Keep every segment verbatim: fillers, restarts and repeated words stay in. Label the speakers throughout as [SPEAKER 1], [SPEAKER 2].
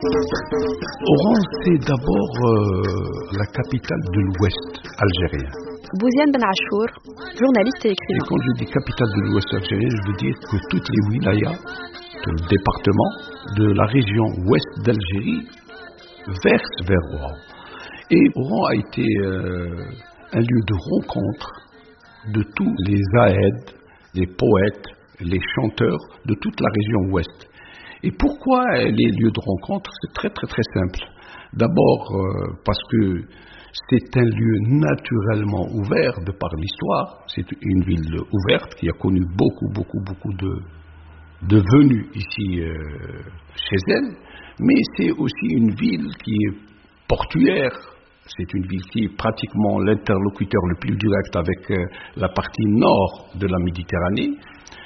[SPEAKER 1] Oran, c'est d'abord euh, la capitale de l'Ouest algérien.
[SPEAKER 2] Bouziane Ben Achour, journaliste et écrivain.
[SPEAKER 1] Et quand je dis capitale de l'Ouest algérien, je veux dire que toutes les wilayas, le département de la région ouest d'Algérie, versent vers Oran. Et Oran a été euh, un lieu de rencontre de tous les aèdes, les poètes, les chanteurs de toute la région ouest. Et pourquoi les lieux de rencontre? C'est très très très simple. D'abord euh, parce que c'est un lieu naturellement ouvert de par l'histoire. C'est une ville ouverte qui a connu beaucoup beaucoup beaucoup de, de venues ici euh, chez elle. Mais c'est aussi une ville qui est portuaire. C'est une ville qui est pratiquement l'interlocuteur le plus direct avec euh, la partie nord de la Méditerranée.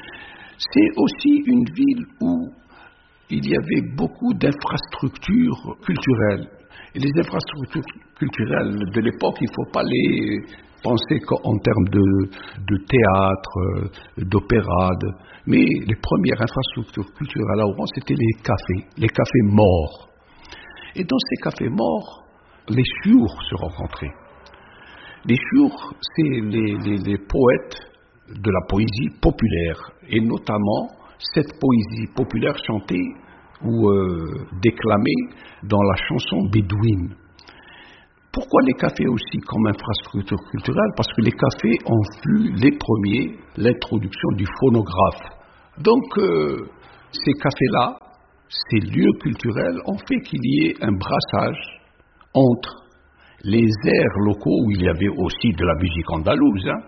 [SPEAKER 1] C'est aussi une ville où il y avait beaucoup d'infrastructures culturelles. Et les infrastructures culturelles de l'époque, il ne faut pas les penser qu'en termes de, de théâtre, d'opéra. De, mais les premières infrastructures culturelles à Oran, c'était les cafés, les cafés morts. Et dans ces cafés morts, les chiours se rencontraient. Les chiours, c'est les, les, les poètes de la poésie populaire, et notamment cette poésie populaire chantée ou euh, déclamée dans la chanson bédouine. Pourquoi les cafés aussi comme infrastructure culturelle? Parce que les cafés ont vu les premiers l'introduction du phonographe. Donc euh, ces cafés-là, ces lieux culturels ont fait qu'il y ait un brassage entre les airs locaux, où il y avait aussi de la musique andalouse, hein,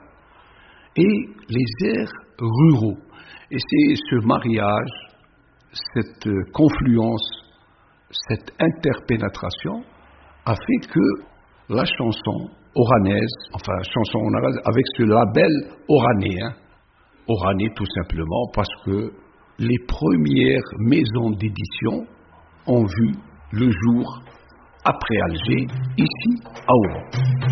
[SPEAKER 1] et les airs ruraux. Et c'est ce mariage, cette confluence, cette interpénétration a fait que la chanson oranaise, enfin chanson oranaise avec ce label oranais, hein, oranais tout simplement parce que les premières maisons d'édition ont vu le jour après Alger, ici à Oran.